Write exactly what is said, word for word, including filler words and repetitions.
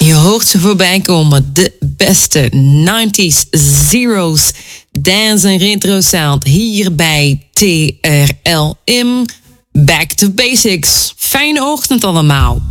Je hoort ze voorbij komen. De beste nineties, zeros, dance en retro sound. Hier bij T R L M. Back to Basics. Fijne ochtend allemaal.